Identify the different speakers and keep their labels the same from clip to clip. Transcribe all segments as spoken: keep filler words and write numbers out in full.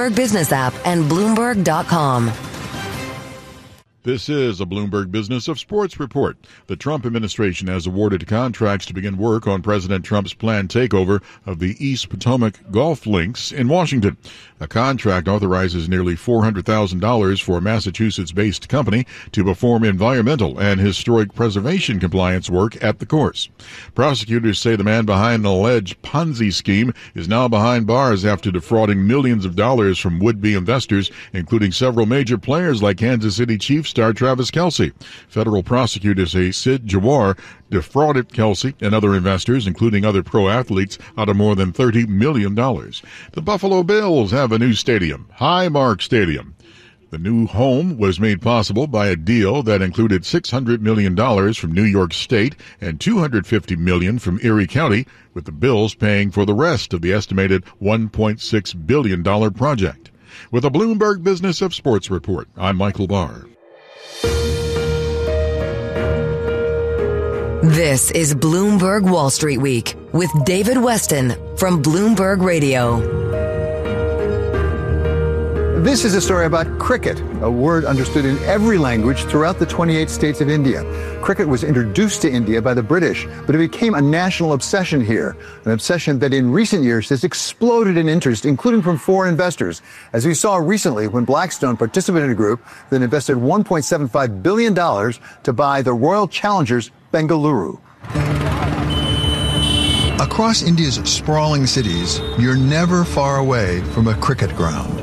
Speaker 1: Bloomberg Business app and Bloomberg dot com.
Speaker 2: This is a Bloomberg Business of Sports report. The Trump administration has awarded contracts to begin work on President Trump's planned takeover of the East Potomac Golf Links in Washington. A contract authorizes nearly four hundred thousand dollars for a Massachusetts-based company to perform environmental and historic preservation compliance work at the course. Prosecutors say the man behind an alleged Ponzi scheme is now behind bars after defrauding millions of dollars from would-be investors, including several major players like Kansas City Chiefs star Travis Kelce. Federal prosecutors say Sid Jawar defrauded Kelce and other investors, including other pro athletes, out of more than thirty million dollars. The Buffalo Bills have a new stadium, Highmark Stadium. The new home was made possible by a deal that included six hundred million dollars from New York State and two hundred fifty million dollars from Erie County, with the Bills paying for the rest of the estimated one point six billion dollars project. With a Bloomberg Business of Sports report, I'm Michael Barr.
Speaker 1: This is Bloomberg Wall Street Week with David Weston from Bloomberg Radio.
Speaker 3: This is a story about cricket, a word understood in every language throughout the twenty-eight states of India. Cricket was introduced to India by the British, but it became a national obsession here, an obsession that in recent years has exploded in interest, including from foreign investors, as we saw recently when Blackstone participated in a group that invested one point seven five billion dollars to buy the Royal Challengers Bengaluru.
Speaker 4: Across India's sprawling cities, you're never far away from a cricket ground.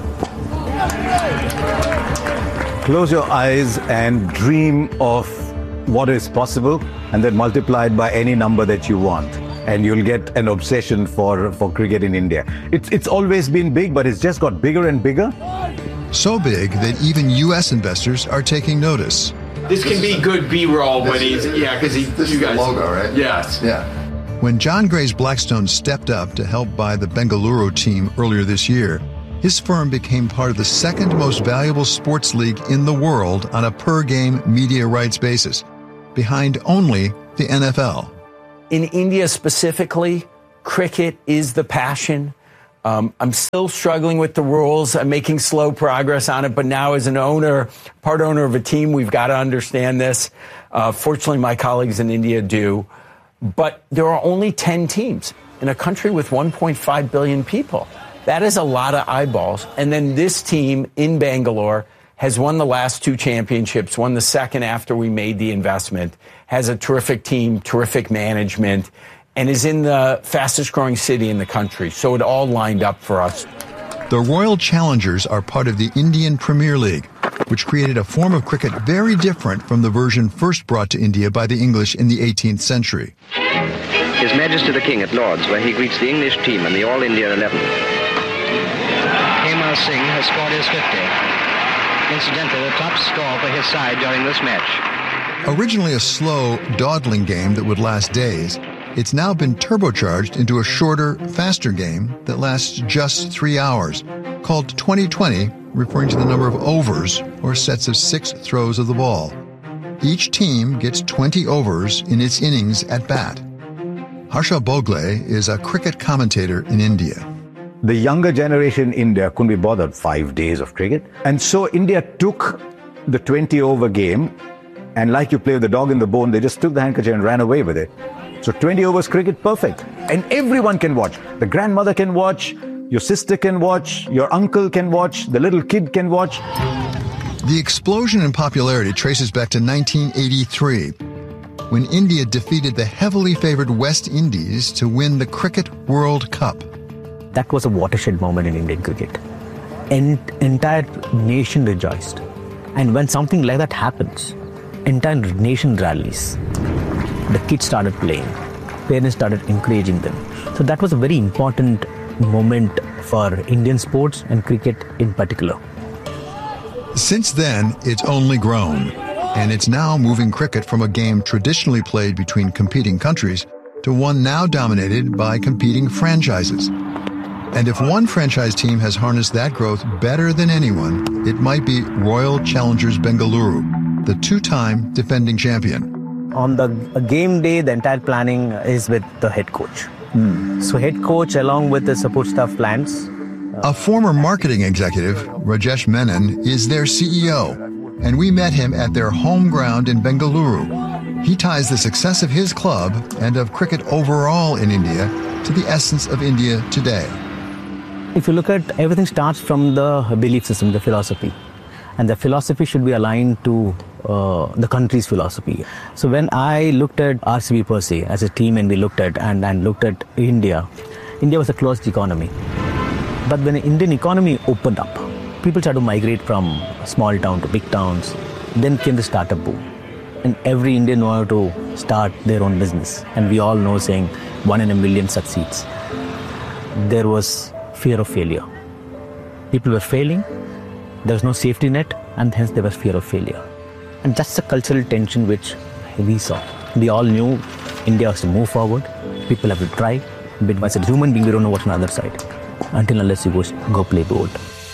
Speaker 5: Close your eyes and dream of what is possible, and then multiply it by any number that you want, and you'll get an obsession for, for cricket in India. It's, it's always been big, but it's just got bigger and bigger.
Speaker 4: So big that even U S investors are taking notice.
Speaker 6: This can be good B-roll when he's, yeah, because he,
Speaker 7: this
Speaker 6: you
Speaker 7: is
Speaker 6: guys,
Speaker 7: the logo, right?
Speaker 6: Yes.
Speaker 7: Yeah.
Speaker 4: When John Gray's Blackstone stepped up to help buy the Bengaluru team earlier this year, his firm became part of the second most valuable sports league in the world on a per-game media rights basis, behind only the N F L.
Speaker 8: In India specifically, cricket is the passion. Um, I'm still struggling with the rules. I'm making slow progress on it, but now as an owner, part owner of a team, we've got to understand this. Uh, fortunately, my colleagues in India do. But there are only ten teams in a country with one point five billion people. That is a lot of eyeballs. And then this team in Bangalore has won the last two championships, won the second after we made the investment, has a terrific team, terrific management, and is in the fastest growing city in the country. So it all lined up for us.
Speaker 4: The Royal Challengers are part of the Indian Premier League, which created a form of cricket very different from the version first brought to India by the English in the eighteenth century.
Speaker 9: His Majesty the King at Lord's, where he greets the English team and the All-India eleven. Hemar Singh has scored his fifty. Incidentally, the top score for his side during this match.
Speaker 4: Originally a slow, dawdling game that would last days, it's now been turbocharged into a shorter, faster game that lasts just three hours, called twenty twenty, referring to the number of overs, or sets of six throws of the ball. Each team gets twenty overs in its innings at bat. Harsha Bogle is a cricket commentator in India.
Speaker 5: The younger generation in India couldn't be bothered five days of cricket. And so India took the twenty-over game, and like you play with the dog in the bone, they just took the handkerchief and ran away with it. So twenty overs cricket, perfect. And everyone can watch. The grandmother can watch, your sister can watch, your uncle can watch, the little kid can watch.
Speaker 4: The explosion in popularity traces back to nineteen eighty-three, when India defeated the heavily favored West Indies to win the Cricket World Cup.
Speaker 10: That was a watershed moment in Indian cricket. An entire nation rejoiced. And when something like that happens, entire nation rallies. The kids started playing. Parents started encouraging them. So that was a very important moment for Indian sports and cricket in particular.
Speaker 4: Since then, it's only grown. And it's now moving cricket from a game traditionally played between competing countries to one now dominated by competing franchises. And if one franchise team has harnessed that growth better than anyone, it might be Royal Challengers Bengaluru, the two-time defending champion.
Speaker 10: On the game day, the entire planning is with the head coach. Mm. So head coach along with the support staff plans,
Speaker 4: A former marketing executive, Rajesh Menon, is their C E O, and we met him at their home ground in Bengaluru. He ties the success of his club and of cricket overall in India to the essence of India today.
Speaker 10: If you look at, everything starts from the belief system, the philosophy. And the philosophy should be aligned to uh, the country's philosophy. So when I looked at R C B per se as a team, and we looked at and, and looked at India, India was a closed economy. But when the Indian economy opened up, people started to migrate from small town to big towns. Then came the startup boom. And every Indian wanted to start their own business. And we all know saying one in a million succeeds. There was fear of failure. People were failing. There was no safety net, and hence there was fear of failure. And that's the cultural tension which we saw. We all knew India has to move forward. People have to try. But as a human being, we don't know what's on the other side. Until unless you go, go play bold.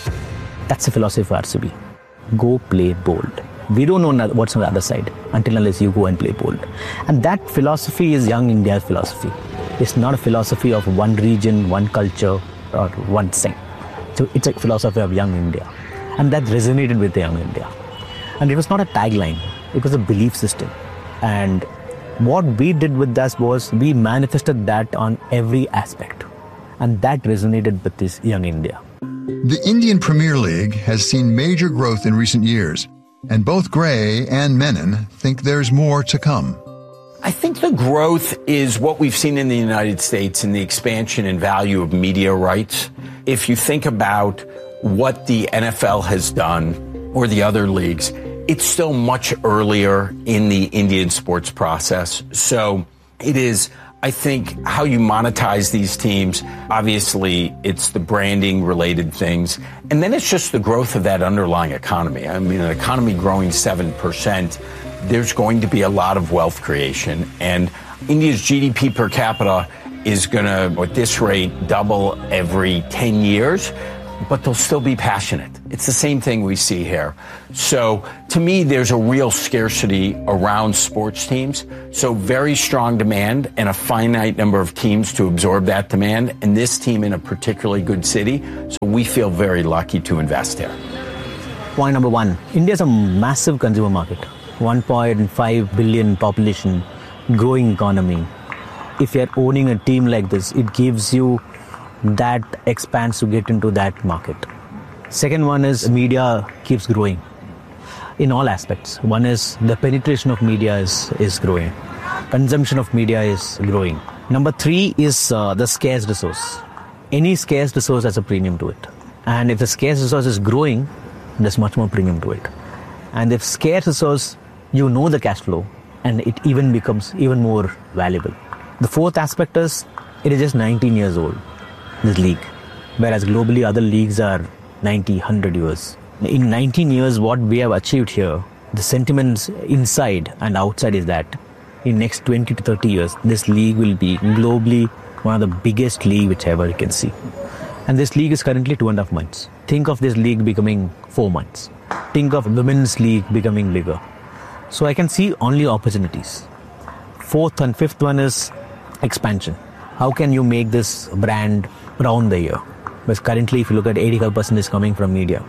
Speaker 10: That's the philosophy of R C B. Go play bold. We don't know what's on the other side until unless you go and play bold. And that philosophy is young India's philosophy. It's not a philosophy of one region, one culture, or one thing. So it's a philosophy of young India. And that resonated with the young India. And it was not a tagline, it was a belief system. And what we did with that was we manifested that on every aspect. And that resonated with this young India.
Speaker 4: The Indian Premier League has seen major growth in recent years, and both Gray and Menon think there's more to come.
Speaker 8: I think the growth is what we've seen in the United States in the expansion and value of media rights. If you think about what the N F L has done or the other leagues, it's still much earlier in the Indian sports process. So it is, I think, how you monetize these teams. Obviously, it's the branding related things. And then it's just the growth of that underlying economy. I mean, an economy growing seven percent, there's going to be a lot of wealth creation. And India's G D P per capita is going to, at this rate, double every ten years. But they'll still be passionate. It's the same thing we see here. So to me, there's a real scarcity around sports teams. So very strong demand and a finite number of teams to absorb that demand. And this team in a particularly good city. So we feel very lucky to invest here.
Speaker 10: Point number one, India is a massive consumer market. one point five billion population, growing economy. If you're owning a team like this, it gives you that expands to get into that market. Second one is media keeps growing in all aspects. One is the penetration of media is, is growing. Consumption of media is growing. Number three is uh, the scarce resource. Any scarce resource has a premium to it. And if the scarce resource is growing, there's much more premium to it. And if scarce resource, you know the cash flow, and it even becomes even more valuable. The fourth aspect is it is just nineteen years old. This league, whereas globally other leagues are ninety, one hundred years. In nineteen years, what we have achieved here, the sentiments inside and outside is that in next twenty to thirty years, this league will be globally one of the biggest league which ever you can see. And this league is currently two and a half months. Think of this league becoming four months. Think of women's league becoming bigger. So I can see only opportunities. Fourth and fifth one is expansion. How can you make this brand round the year? Because currently, if you look at eighty-five percent is coming from media.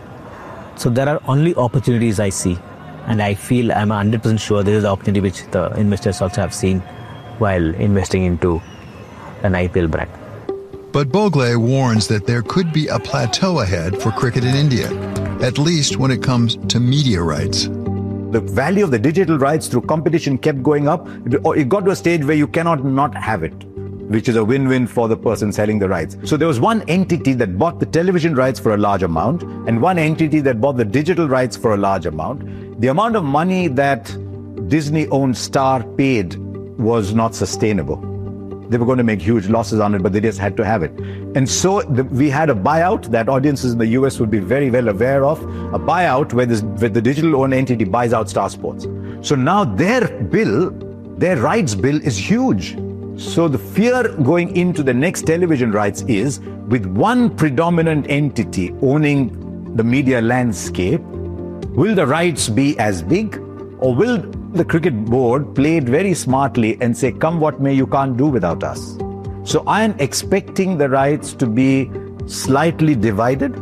Speaker 10: So there are only opportunities I see. And I feel I'm one hundred percent sure there is an opportunity which the investors also have seen while investing into an I P L brand.
Speaker 4: But Bogle warns that there could be a plateau ahead for cricket in India, at least when it comes to media rights.
Speaker 5: The value of the digital rights through competition kept going up. It got to a stage where you cannot not have it, which is a win-win for the person selling the rights. So there was one entity that bought the television rights for a large amount and one entity that bought the digital rights for a large amount. The amount of money that Disney-owned Star paid was not sustainable. They were going to make huge losses on it, but they just had to have it. And so the, we had a buyout that audiences in the U S would be very well aware of, a buyout where, this, where the digital-owned entity buys out Star Sports. So now their bill, their rights bill is huge. So the fear going into the next television rights is, with one predominant entity owning the media landscape, will the rights be as big, or will the cricket board play it very smartly and say, come what may, you can't do without us? So I am expecting the rights to be slightly divided.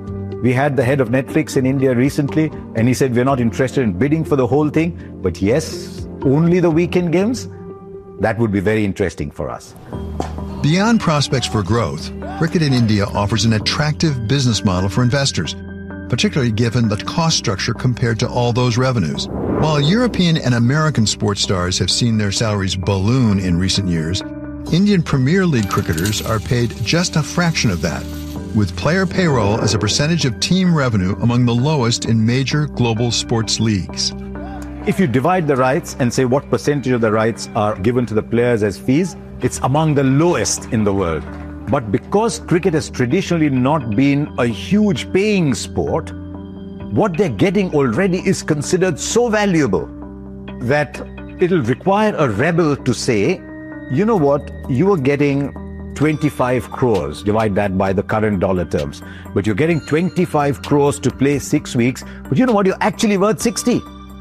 Speaker 5: We had the head of Netflix in India recently, and he said we're not interested in bidding for the whole thing, but yes, only the weekend games. That would be very interesting for us.
Speaker 4: Beyond prospects for growth, cricket in India offers an attractive business model for investors, particularly given the cost structure compared to all those revenues. While European and American sports stars have seen their salaries balloon in recent years, Indian Premier League cricketers are paid just a fraction of that, with player payroll as a percentage of team revenue among the lowest in major global sports leagues.
Speaker 5: If you divide the rights and say what percentage of the rights are given to the players as fees, it's among the lowest in the world. But because cricket has traditionally not been a huge paying sport, what they're getting already is considered so valuable that it'll require a rebel to say, you know what, you are getting twenty-five crores, divide that by the current dollar terms, but you're getting twenty-five crores to play six weeks, but you know what, you're actually worth sixty.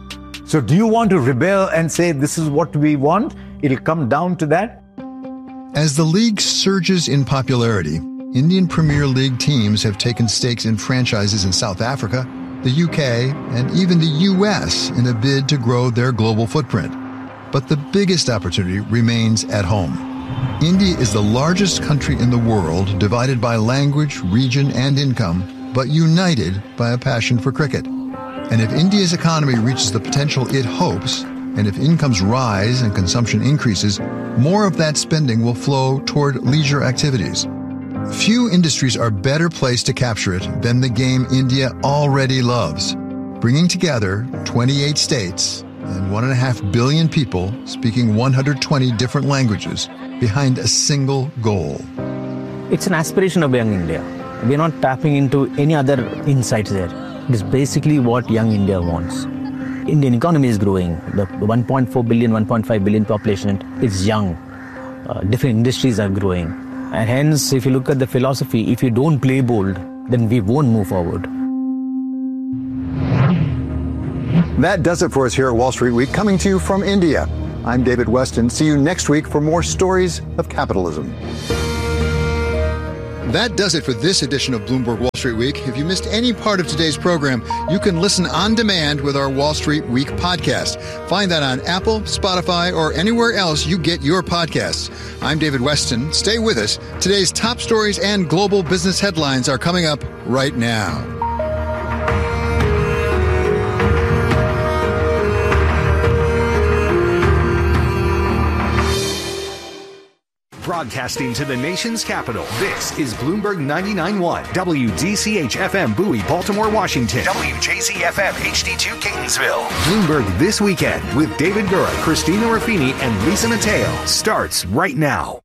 Speaker 5: So do you want to rebel and say this is what we want? It'll come down to that.
Speaker 4: As the league surges in popularity, Indian Premier League teams have taken stakes in franchises in South Africa, the U K, and even the U S in a bid to grow their global footprint. But the biggest opportunity remains at home. India is the largest country in the world, divided by language, region, and income, but united by a passion for cricket. And if India's economy reaches the potential it hopes, and if incomes rise and consumption increases, more of that spending will flow toward leisure activities. Few industries are better placed to capture it than the game India already loves, bringing together twenty-eight states and one and a half billion people speaking one hundred twenty different languages behind a single goal.
Speaker 10: It's an aspiration of young India. We're not tapping into any other insights there. It is basically what young India wants. Indian economy is growing. The one point four billion, one point five billion population is young. Uh, different industries are growing. And hence, if you look at the philosophy, if you don't play bold, then we won't move forward.
Speaker 3: That does it for us here at Wall Street Week, coming to you from India. I'm David Weston. See you next week for more stories of capitalism.
Speaker 4: That does it for this edition of Bloomberg Wall Street Week. If you missed any part of today's program, you can listen on demand with our Wall Street Week podcast. Find that on Apple, Spotify, or anywhere else you get your podcasts. I'm David Weston. Stay with us. Today's top stories and global business headlines are coming up right now.
Speaker 7: Broadcasting to the nation's capital, this is Bloomberg ninety-nine point one, W D C H F M Bowie, Baltimore, Washington, W J Z F M H D two, Catonsville. Bloomberg This Weekend with David Gura, Christina Ruffini, and Lisa Mateo starts right now.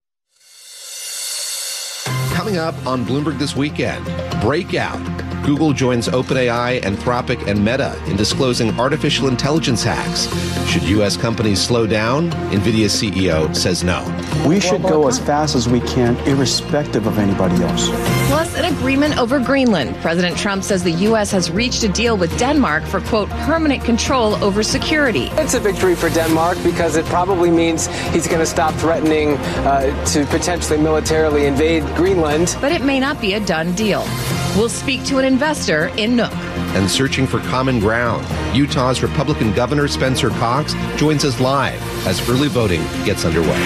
Speaker 11: Coming up on Bloomberg This Weekend, Breakout. Google joins OpenAI, Anthropic, and Meta in disclosing artificial intelligence hacks. Should U S companies slow down? NVIDIA's C E O says no.
Speaker 12: We should go as fast as we can, irrespective of anybody else.
Speaker 13: Plus, an agreement over Greenland. President Trump says the U S has reached a deal with Denmark for, quote, permanent control over security.
Speaker 14: It's a victory for Denmark because it probably means he's going to stop threatening uh, to potentially militarily invade Greenland.
Speaker 13: But it may not be a done deal. We'll speak to an investor in Nook.
Speaker 11: And searching for common ground, Utah's Republican Governor Spencer Cox joins us live as early voting gets underway.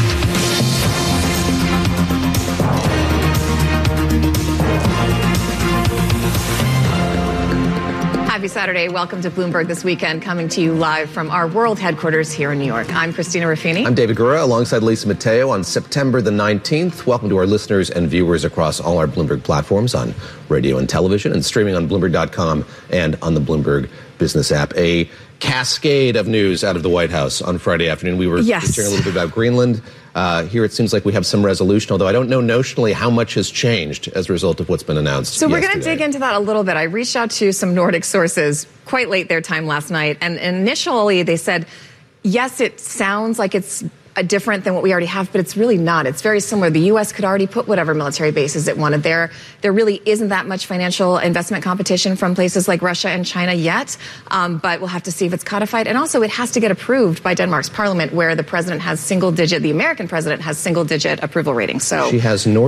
Speaker 13: Happy Saturday. Welcome to Bloomberg This Weekend, coming to you live from our world headquarters here in New York. I'm Christina Ruffini.
Speaker 11: I'm David Gura, alongside Lisa Mateo on September the nineteenth. Welcome to our listeners and viewers across all our Bloomberg platforms on radio and television and streaming on Bloomberg dot com and on the Bloomberg Business app. A cascade of news out of the White House on Friday afternoon. We were
Speaker 13: yes.
Speaker 11: sharing a little bit about Greenland. Uh, here it seems like we have some resolution, although I don't know notionally how much has changed as a result of what's been announced.
Speaker 13: So
Speaker 11: yesterday.
Speaker 13: We're going to dig into that a little bit. I reached out to some Nordic sources quite late their time last night, and initially they said, yes, it sounds like it's different than what we already have, but it's really not. It's very similar. The U S could already put whatever military bases it wanted there. There really isn't that much financial investment competition from places like Russia and China yet, um, but we'll have to see if it's codified. And also, it has to get approved by Denmark's parliament, where the president has single-digit, the American president has single-digit approval ratings. So
Speaker 11: she has Nordic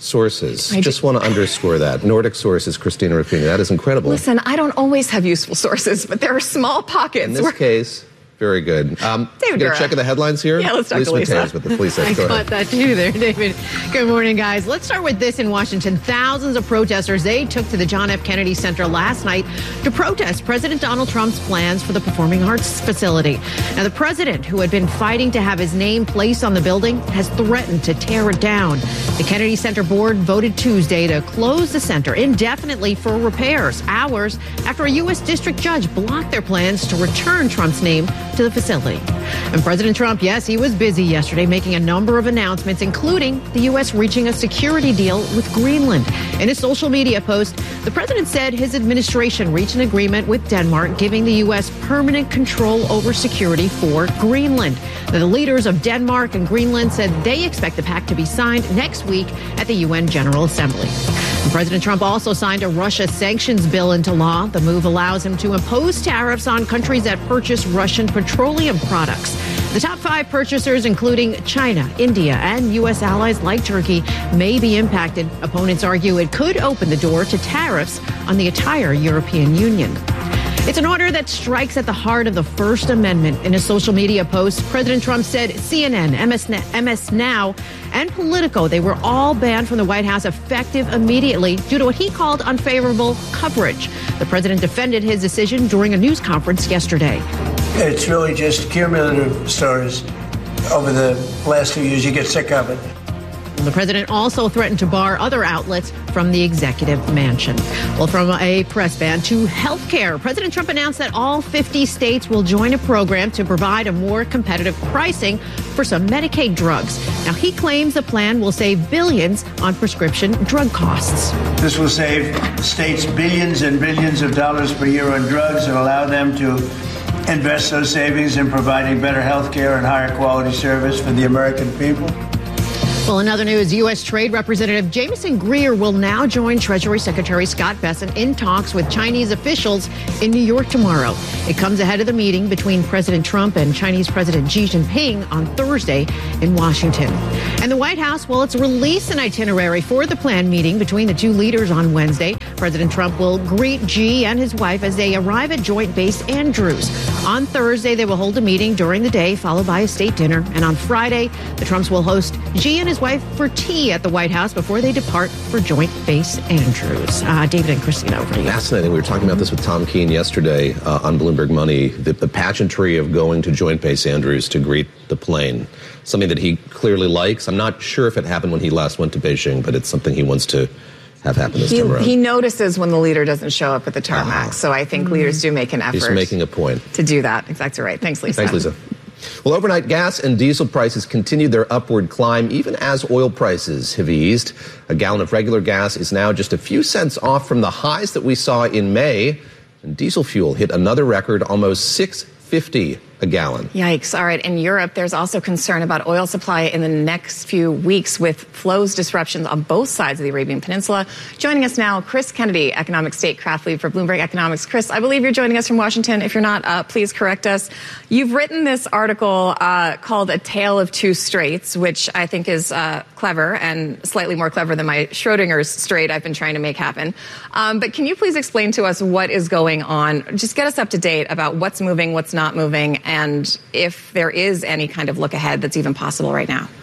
Speaker 11: sources.
Speaker 13: I
Speaker 11: Just
Speaker 13: do.
Speaker 11: want to underscore that. Nordic sources, Christina Ruffini. That is incredible.
Speaker 13: Listen, I don't always have useful sources, but there are small pockets.
Speaker 11: In this
Speaker 13: where-
Speaker 11: case, very good. Um,
Speaker 13: David
Speaker 11: get a
Speaker 13: Gura.
Speaker 11: check of the headlines here?
Speaker 13: Yeah, let's talk to Lisa.
Speaker 11: Mateos with the police.
Speaker 15: I
Speaker 11: Go
Speaker 15: caught
Speaker 11: ahead.
Speaker 15: that too there, David. Good morning, guys. Let's start with this in Washington. Thousands of protesters, they took to the John F. Kennedy Center last night to protest President Donald Trump's plans for the Performing Arts facility. Now, the president, who had been fighting to have his name placed on the building, has threatened to tear it down. The Kennedy Center board voted Tuesday to close the center indefinitely for repairs, hours after a U S district judge blocked their plans to return Trump's name to the facility. And President Trump, yes, he was busy yesterday making a number of announcements, including the U S reaching a security deal with Greenland. In a social media post, the president said his administration reached an agreement with Denmark, giving the U S permanent control over security for Greenland. Now, the leaders of Denmark and Greenland said they expect the pact to be signed next week at the U N General Assembly. And President Trump also signed a Russia sanctions bill into law. The move allows him to impose tariffs on countries that purchase Russian petroleum products. The top five purchasers, including China, India, and U S allies like Turkey, may be impacted. Opponents argue it could open the door to tariffs on the entire European Union. It's an order that strikes at the heart of the First Amendment. In a social media post, President Trump said C N N, M S Now, and Politico, they were all banned from the White House effective immediately due to what he called unfavorable coverage. The president defended his decision during a news conference yesterday.
Speaker 16: It's really just cumulative stories over the last few years. You get sick of it.
Speaker 15: The president also threatened to bar other outlets from the executive mansion. Well, from a press ban to health care, President Trump announced that all fifty states will join a program to provide a more competitive pricing for some Medicaid drugs. Now, he claims the plan will save billions on prescription drug costs.
Speaker 16: This will save states billions and billions of dollars per year on drugs and allow them to invest those savings in providing better health care and higher quality service for the American people.
Speaker 15: Well, in other news, U S. Trade Representative Jameson Greer will now join Treasury Secretary Scott Bessent in talks with Chinese officials in New York tomorrow. It comes ahead of the meeting between President Trump and Chinese President Xi Jinping on Thursday in Washington. And the White House, well, it's released an itinerary for the planned meeting between the two leaders on Wednesday. President Trump will greet Xi and his wife as they arrive at Joint Base Andrews. On Thursday, they will hold a meeting during the day, followed by a state dinner. And on Friday, the Trumps will host Xi and his wife for tea at the White House before they depart for Joint Base Andrews. Uh, David and Christina, over to you.
Speaker 11: Fascinating. We were talking about this with Tom Keene yesterday uh, on Bloomberg Money, the, the pageantry of going to Joint Base Andrews to greet the plane. Something that he clearly likes. I'm not sure if it happened when he last went to Beijing, but it's something he wants to have happen this
Speaker 13: He,
Speaker 11: time around.
Speaker 13: he notices when the leader doesn't show up at the tarmac,
Speaker 11: Ah.
Speaker 13: so I think leaders do make an effort.
Speaker 11: He's making a point.
Speaker 13: To do that. Exactly right. Thanks, Lisa.
Speaker 11: Thanks, Lisa. Well, overnight gas and diesel prices continued their upward climb even as oil prices have eased. A gallon of regular gas is now just a few cents off from the highs that we saw in May. And diesel fuel hit another record, almost six fifty a gallon.
Speaker 13: Yikes. All right. In Europe, there's also concern about oil supply in the next few weeks with flows disruptions on both sides of the Arabian Peninsula. Joining us now, Chris Kennedy, economic statecraft lead for Bloomberg Economics. Chris, I believe you're joining us from Washington. If you're not, uh, please correct us. You've written this article uh, called A Tale of Two Straits, which I think is uh, clever and slightly more clever than my Schrodinger's strait I've been trying to make happen. Um, but can you please explain to us what is going on? Just get us up to date about what's moving, what's not moving, and if there is any kind of look ahead that's even possible right now.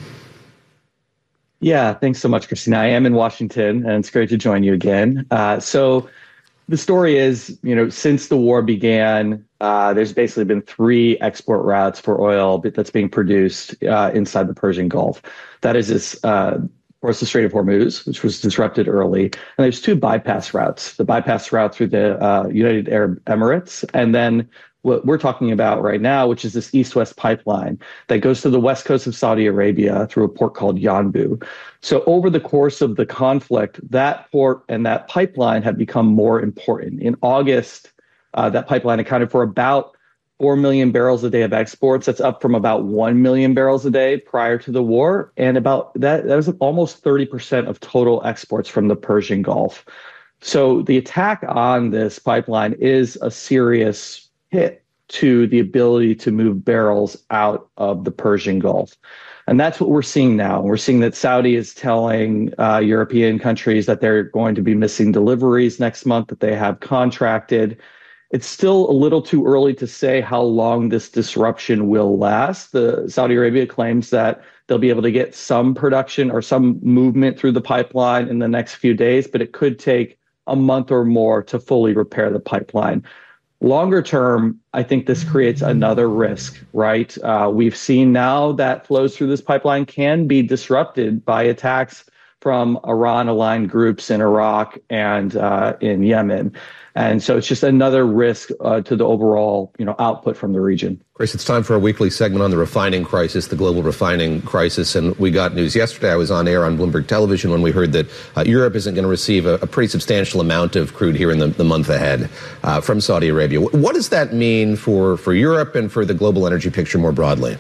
Speaker 17: Yeah, thanks so much, Christina. I am in Washington, and it's great to join you again. Uh, so the story is, you know, since the war began, uh, there's basically been three export routes for oil that's being produced uh, inside the Persian Gulf. That is this, uh, of course, the Strait of Hormuz, which was disrupted early. And there's two bypass routes. The bypass route through the uh, United Arab Emirates, and then what we're talking about right now, which is this east-west pipeline that goes to the west coast of Saudi Arabia through a port called Yanbu. So over the course of the conflict, that port and that pipeline have become more important. In August, uh, that pipeline accounted for about four million barrels a day of exports. That's up from about one million barrels a day prior to the war. And about that, that was almost thirty percent of total exports from the Persian Gulf. So the attack on this pipeline is a serious hit to the ability to move barrels out of the Persian Gulf. And that's what we're seeing now. We're seeing that Saudi is telling uh, European countries that they're going to be missing deliveries next month that they have contracted. It's still a little too early to say how long this disruption will last. The Saudi Arabia claims that they'll be able to get some production or some movement through the pipeline in the next few days, but it could take a month or more to fully repair the pipeline. Longer term, I think this creates another risk, right? Uh, we've seen now that flows through this pipeline can be disrupted by attacks from Iran-aligned groups in Iraq and uh, in Yemen. And so it's just another risk uh, to the overall, you know, output from the region.
Speaker 11: Chris, it's time for a weekly segment on the refining crisis, the global refining crisis. And we got news yesterday. I was on air on Bloomberg Television when we heard that uh, Europe isn't going to receive a, a pretty substantial amount of crude here in the, the month ahead uh, from Saudi Arabia. What does that mean for, for Europe and for the global energy picture more broadly?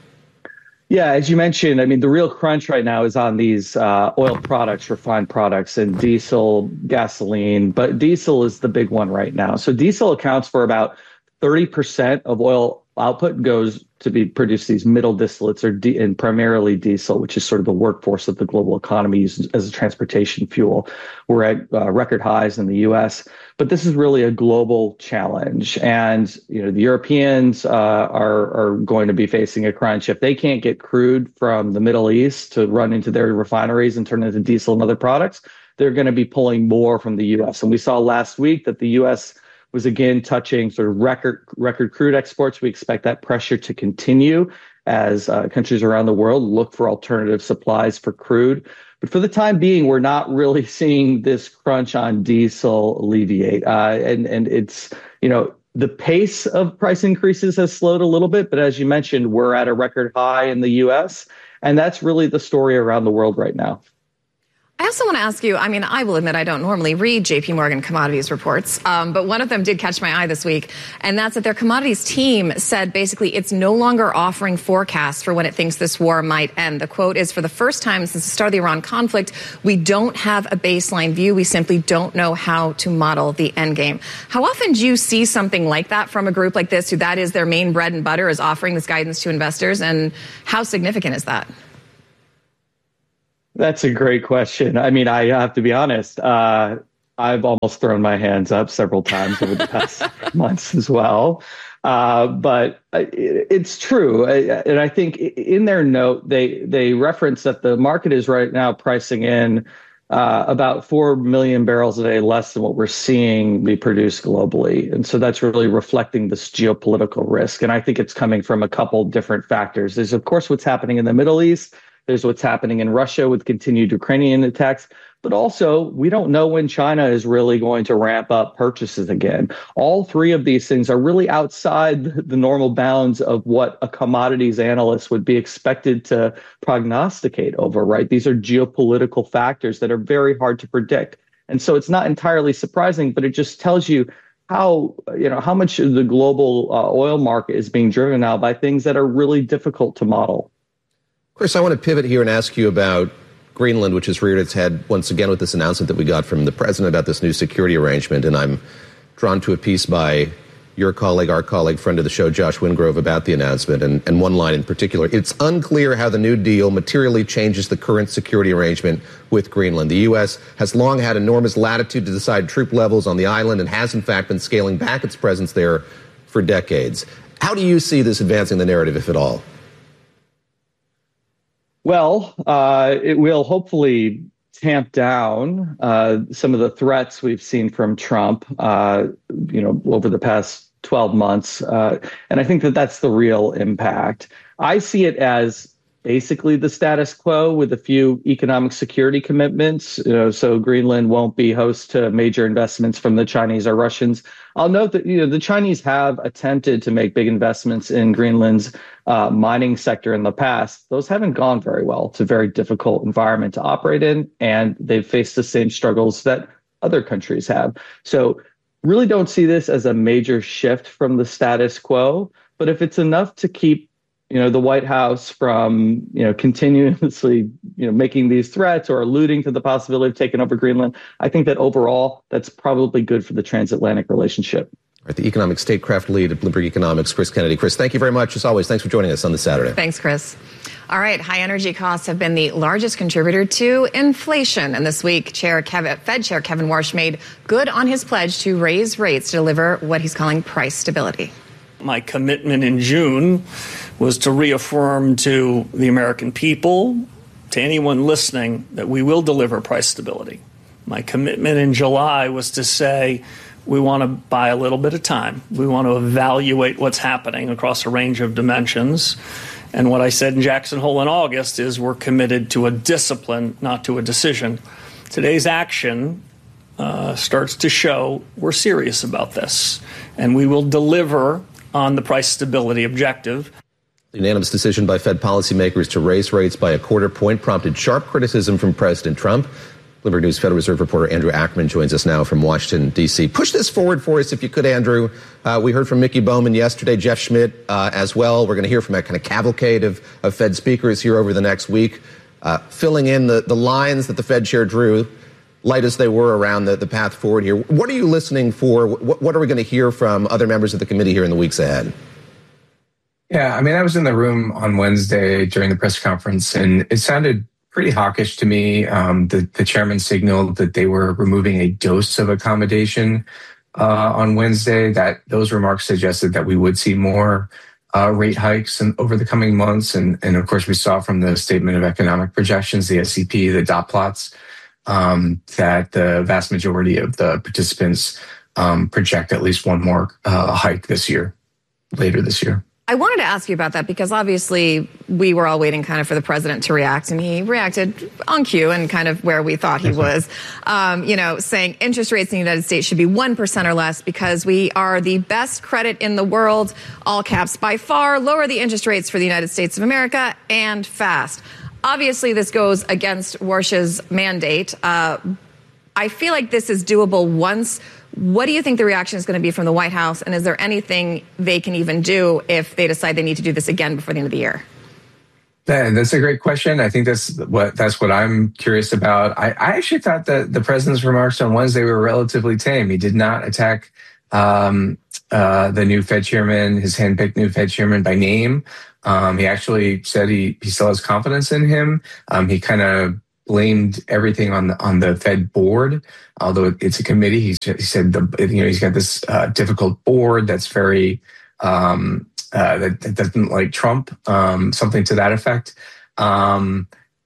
Speaker 17: Yeah, as you mentioned, I mean, the real crunch right now is on these uh, oil products, refined products, and diesel, gasoline. But diesel is the big one right now. So diesel accounts for about thirty percent of oil output goes to be produced these middle distillates or di- and primarily diesel, which is sort of the workforce of the global economy used as a transportation fuel. We're at uh, record highs in the U S, but this is really a global challenge. And, you know, the Europeans uh, are, are going to be facing a crunch. If they can't get crude from the Middle East to run into their refineries and turn into diesel and other products, they're going to be pulling more from the U S. And we saw last week that the U S was again touching sort of record record crude exports. We expect that pressure to continue as uh, countries around the world look for alternative supplies for crude. But for the time being, we're not really seeing this crunch on diesel alleviate. Uh, and, and it's, you know, the pace of price increases has slowed a little bit. But as you mentioned, we're at a record high in the U S. And that's really the story around the world right now.
Speaker 13: I also want to ask you, I mean, I will admit I don't normally read J P Morgan commodities reports, um, but one of them did catch my eye this week, and that's that their commodities team said basically it's no longer offering forecasts for when it thinks this war might end. The quote is, for the first time since the start of the Iran conflict, we don't have a baseline view. We simply don't know how to model the end game. How often do you see something like that from a group like this, who that is their main bread and butter, is offering this guidance to investors, and how significant is that?
Speaker 17: That's a great question. I mean, I have to be honest. Uh, I've almost thrown my hands up several times over the past months as well. Uh, but it, it's true. And I think in their note, they, they reference that the market is right now pricing in uh, about four million barrels a day less than what we're seeing be produced globally. And so that's really reflecting this geopolitical risk. And I think it's coming from a couple different factors. There's, of course, what's happening in the Middle East. There's what's happening in Russia with continued Ukrainian attacks. But also, we don't know when China is really going to ramp up purchases again. All three of these things are really outside the normal bounds of what a commodities analyst would be expected to prognosticate over, right? These are geopolitical factors that are very hard to predict. And so it's not entirely surprising, but it just tells you how, you know, how much of the global uh, oil market is being driven now by things that are really difficult to model.
Speaker 11: Chris, I want to pivot here and ask you about Greenland, which has reared its head once again with this announcement that we got from the president about this new security arrangement. And I'm drawn to a piece by your colleague, our colleague, friend of the show, Josh Wingrove, about the announcement. And, and one line in particular: it's unclear how the new deal materially changes the current security arrangement with Greenland. The U S has long had enormous latitude to decide troop levels on the island and has, in fact, been scaling back its presence there for decades. How do you see this advancing the narrative, if at all?
Speaker 17: Well, uh, it will hopefully tamp down uh, some of the threats we've seen from Trump, uh, you know, over the past twelve months. Uh, and I think that that's the real impact. I see it as basically the status quo with a few economic security commitments. You know, so Greenland won't be host to major investments from the Chinese or Russians. I'll note that, you know, the Chinese have attempted to make big investments in Greenland's uh, mining sector in the past. Those haven't gone very well. It's a very difficult environment to operate in, and they've faced the same struggles that other countries have. So really don't see this as a major shift from the status quo. But if it's enough to keep, you know, the White House from, you know, continuously, you know, making these threats or alluding to the possibility of taking over Greenland, I think that overall that's probably good for the transatlantic relationship.
Speaker 11: Right, the economic statecraft lead at Bloomberg Economics, Chris Kennedy. Chris, thank you very much, as always. Thanks for joining us on this Saturday.
Speaker 13: Thanks, Chris. All right, high energy costs have been the largest contributor to inflation. And this week, Chair Kevin, Fed Chair Kevin Warsh made good on his pledge to raise rates to deliver what he's calling price stability.
Speaker 18: My commitment in June was to reaffirm to the American people, to anyone listening, that we will deliver price stability. My commitment in July was to say we want to buy a little bit of time. We want to evaluate what's happening across a range of dimensions. And what I said in Jackson Hole in August is we're committed to a discipline, not to a decision. Today's action uh, starts to show we're serious about this, and we will deliver on the price stability objective.
Speaker 11: The unanimous decision by Fed policymakers to raise rates by a quarter point prompted sharp criticism from President Trump. Bloomberg News Federal Reserve reporter Andrew Ackerman joins us now from Washington, D C. Push this forward for us, if you could, Andrew. Uh, we heard from Mickey Bowman yesterday, Jeff Schmidt uh, as well. We're going to hear from a kind of cavalcade of, of Fed speakers here over the next week, uh, filling in the, the lines that the Fed chair drew, light as they were, around the, the path forward here. What are you listening for? What, what are we going to hear from other members of the committee here in the weeks ahead?
Speaker 19: Yeah, I mean, I was in the room on Wednesday during the press conference, and it sounded pretty hawkish to me. Um, the, the chairman signaled that they were removing a dose of accommodation uh, on Wednesday. That those remarks suggested that we would see more uh, rate hikes in, over the coming months. And, and of course, we saw from the Statement of Economic Projections, the S E P, the dot plots, um, that the vast majority of the participants um, project at least one more uh, hike this year, later this year.
Speaker 13: I wanted to ask you about that because obviously we were all waiting kind of for the president to react, and he reacted on cue and kind of where we thought he was, um, you know, saying interest rates in the United States should be one percent or less because we are the best credit in the world, all caps, by far. Lower the interest rates for the United States of America and fast. Obviously, this goes against Warsh's mandate. Uh, I feel like this is doable once. What do you think the reaction is going to be from the White House? And is there anything they can even do if they decide they need to do this again before the end of the year?
Speaker 19: That's a great question. I think that's what that's what I'm curious about. I, I actually thought that the president's remarks on Wednesday were relatively tame. He did not attack um, uh, the new Fed chairman, his handpicked new Fed chairman, by name. Um, he actually said he, he still has confidence in him. Um, he kind of blamed everything on the on the Fed board, although it's a committee. He, he said the you know he's got this uh, difficult board that's very um, uh, that, that doesn't like Trump, um, something to that effect. Um,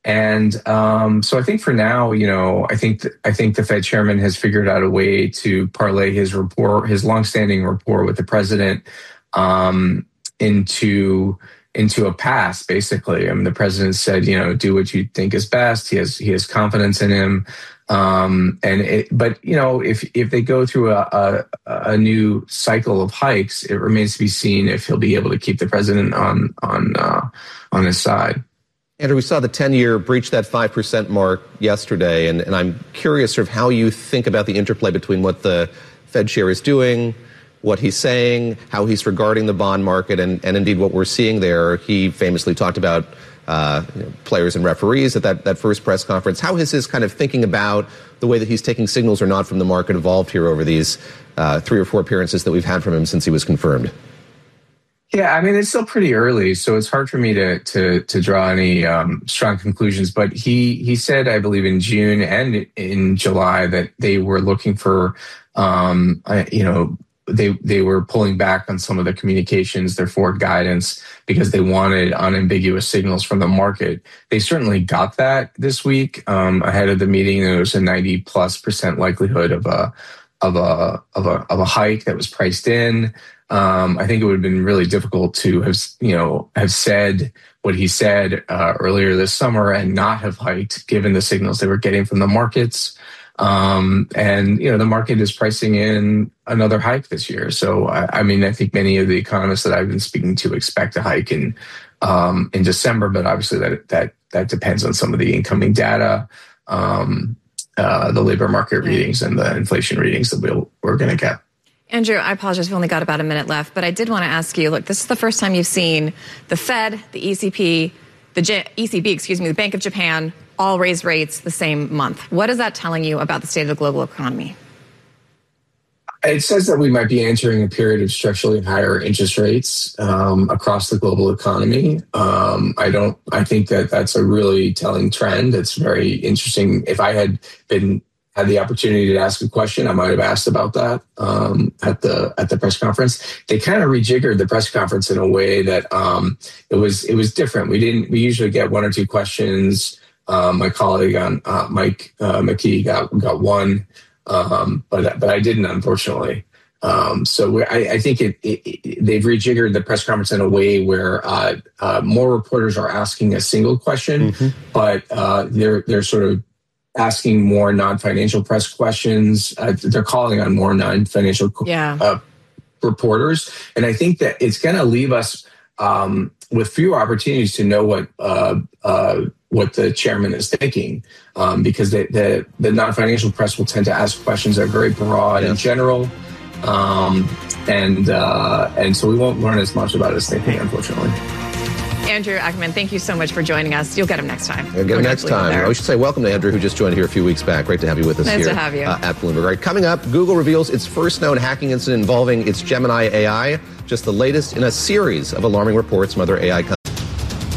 Speaker 19: and um, so I think for now, you know, I think th- I think the Fed chairman has figured out a way to parlay his rapport, his longstanding rapport with the president, um, into. into a pass, basically. I mean, the president said, you know, do what you think is best. He has he has confidence in him. Um, and it, but, you know, if if they go through a, a, a new cycle of hikes, it remains to be seen if he'll be able to keep the president on on uh, on his side.
Speaker 11: Andrew, we saw the ten-year breach that five percent mark yesterday, and, and I'm curious sort of how you think about the interplay between what the Fed chair is doing, what he's saying, how he's regarding the bond market, and, and indeed what we're seeing there. He famously talked about uh, you know, players and referees at that, that first press conference. How has his kind of thinking about the way that he's taking signals or not from the market evolved here over these uh, three or four appearances that we've had from him since he was confirmed?
Speaker 19: Yeah, I mean, it's still pretty early, so it's hard for me to to, to draw any um, strong conclusions. But he, he said, I believe in June and in July, that they were looking for, um, you know, They they were pulling back on some of the communications, their forward guidance, because they wanted unambiguous signals from the market. They certainly got that this week um, ahead of the meeting. There was a ninety plus percent likelihood of a of a of a of a hike that was priced in. Um, I think it would have been really difficult to have you know have said what he said uh, earlier this summer and not have hiked, given the signals they were getting from the markets. Um, and, you know, the market is pricing in another hike this year. So, I, I mean, I think many of the economists that I've been speaking to expect a hike in, um, in December, but obviously that, that, that depends on some of the incoming data, um, uh, the labor market readings and the inflation readings that we'll, we're going to get.
Speaker 13: Andrew, I apologize. We've only got about a minute left, but I did want to ask you, look, this is the first time you've seen the Fed, the E C P, the J- E C B, excuse me, the Bank of Japan, all raise rates the same month. What is that telling you about the state of the global economy?
Speaker 19: It says that we might be entering a period of structurally higher interest rates um, across the global economy. Um, I don't. I think that that's a really telling trend. It's very interesting. If I had been had the opportunity to ask a question, I might have asked about that um, at the at the press conference. They kind of rejiggered the press conference in a way that um, it was it was different. We didn't. We usually get one or two questions. Uh, my colleague on uh, Mike uh, McKee got got one. Um, but but I didn't, unfortunately. Um, so we, I, I think it, it, it, they've rejiggered the press conference in a way where uh, uh, more reporters are asking a single question, mm-hmm. but uh, they're they're sort of asking more non-financial press questions. Uh, they're calling on more non-financial
Speaker 13: yeah.
Speaker 19: uh, reporters, and I think that it's going to leave us um, with fewer opportunities to know what. Uh, uh, what the chairman is thinking, um, because the, the, the non-financial press will tend to ask questions that are very broad yes. and general. Um, and uh, and so we won't learn as much about his thinking, unfortunately.
Speaker 13: Andrew Ackerman, thank you so much for joining us. You'll get him next time.
Speaker 11: You'll get him next time. We should say welcome to Andrew, who just joined here a few weeks back. Great to have you with us
Speaker 13: nice
Speaker 11: here
Speaker 13: to have you.
Speaker 11: Uh, at Bloomberg. All right, coming up, Google reveals its first known hacking incident involving its Gemini A I, just the latest in a series of alarming reports from other A I companies.